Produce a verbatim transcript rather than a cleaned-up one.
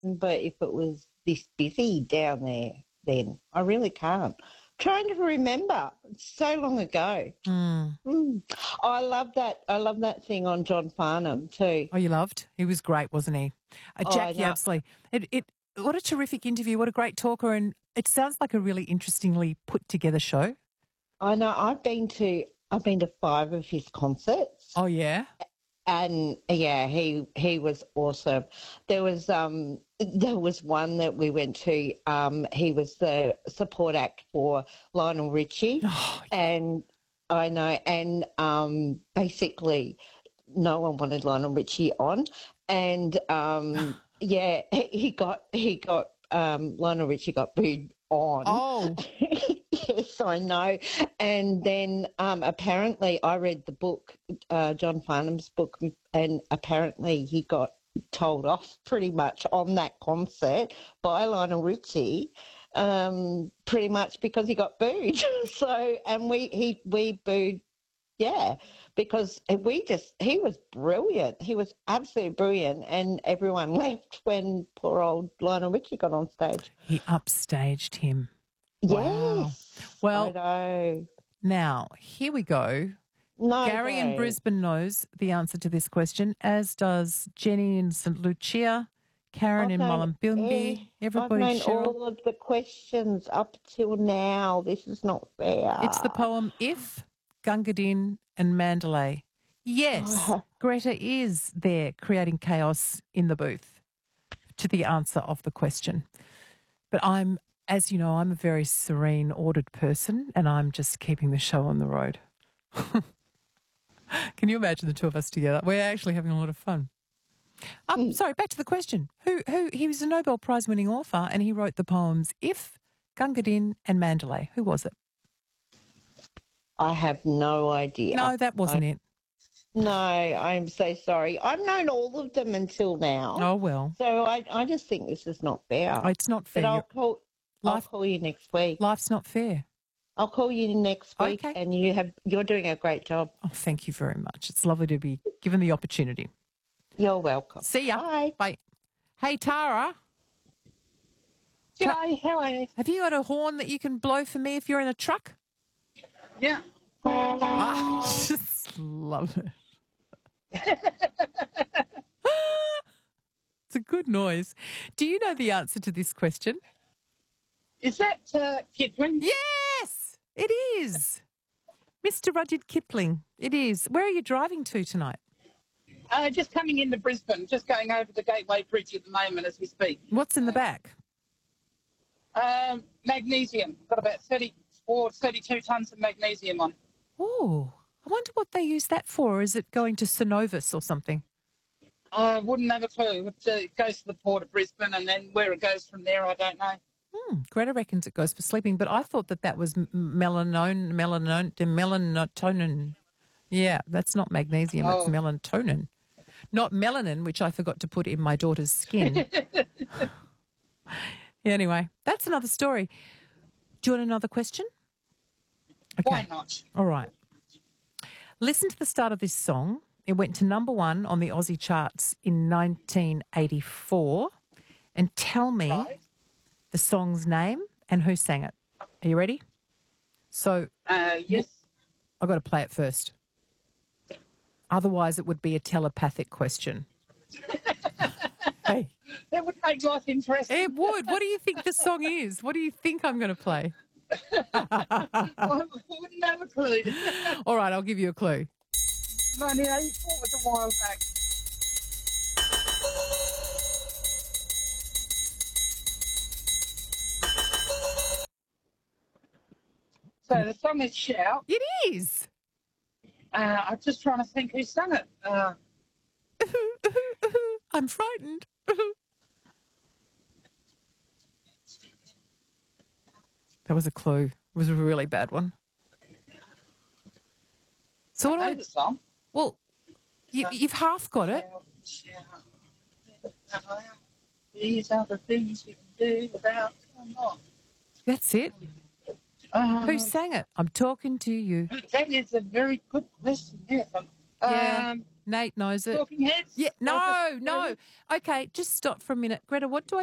remember if it was this busy down there then. I really can't. Trying to remember. It's so long ago. Mm. Mm. Oh, I love that. I love that thing on John Farnham too. Oh, you loved? He was great, wasn't he? Uh, Oh, I Jack know. Yabsley. It, it, what a terrific interview. What a great talker. And it sounds like a really interestingly put together show. I know. I've been to. I've been to five of his concerts. Oh, yeah? And yeah, he he was awesome. There was um there was one that we went to. Um, he was the support act for Lionel Richie, Oh, and I know, and um, basically, no one wanted Lionel Richie on, and um, yeah, he he got he got um, Lionel Richie got booed on. Oh. Yes, I know. And then um, apparently I read the book, uh, John Farnham's book, and apparently he got told off pretty much on that concert by Lionel Richie, um, pretty much because he got booed. So, and we he we booed, yeah, because we just he was brilliant. He was absolutely brilliant, and everyone left when poor old Lionel Richie got on stage. He upstaged him. Wow. Yes. Well, I know. now, here we go. No, Gary in no. Brisbane knows the answer to this question, as does Jenny in St Lucia, Karen I've in known Mullumbimby, eh, everybody, I've known Cheryl. all of the questions up till now. This is not fair. It's the poem If, Gunga Din and Mandalay. Yes, Oh. Greta is there creating chaos in the booth to the answer of the question. But I'm, as you know, I'm a very serene, ordered person, and I'm just keeping the show on the road. Can you imagine the two of us together? We're actually having a lot of fun. Um, Mm. Sorry, back to the question. Who? Who? He was a Nobel Prize-winning author, and he wrote the poems If, Gunga Din and Mandalay. Who was it? I have no idea. No, that wasn't I, it. No, I'm so sorry. I've known all of them until now. Oh, well. So I, I just think this is not fair. It's not fair. But I'll You're- call, I'll Life- call you next week. Life's not fair. I'll call you next week, Okay. and you have you're doing a great job. Oh, thank you very much. It's lovely to be given the opportunity. You're welcome. See ya. Bye. Bye. Hey, Tara, Hi, how are you? have you got a horn that you can blow for me if you're in a truck? Yeah. I just love it. It's a good noise. Do you know the answer to this question? Is that uh, Kipling? Yes, it is. Mister Rudyard Kipling, it is. Where are you driving to tonight? Uh, just coming into Brisbane, just going over the Gateway Bridge at the moment as we speak. What's in the back? Um, magnesium. Got about thirty-four, thirty-two tonnes of magnesium on. Oh, I wonder what they use that for. Is it going to Synovus or something? I wouldn't have a clue. It, uh, it goes to the port of Brisbane, and then where it goes from there, I don't know. Hmm, Greta reckons it goes for sleeping, but I thought that that was m- melanon, melanon, melatonin. Yeah, that's not magnesium, it's Oh. melatonin. Not melanin, which I forgot to put in my daughter's skin. Anyway, that's another story. Do you want another question? Why not? All right. Listen to the start of this song. It went to number one on the Aussie charts in nineteen eighty-four. And tell me Right. the song's name and who sang it. Are you ready? So Uh, yes. I've got to play it first. Otherwise, it would be a telepathic question. Hey, That would make life interesting. it would. What do you think the song is? What do you think I'm going to play? I wouldn't have a clue. All right, I'll give you a clue. nineteen eighty-four was a while back. So the song is Shout. It is. Uh, I'm just trying to think who sang it. Uh, I'm frightened. That was a clue. It was a really bad one. So what do I know I... the song. Well, you, you've half got it. Shout, shout. These are the things we can do without come on. That's it. Um, Who sang it? I'm talking to you. That is a very good question. Yes. Um, Yeah. Nate knows it. Talking Heads. Yeah, no, Focus, no. maybe? Okay, just stop for a minute. Greta, what do I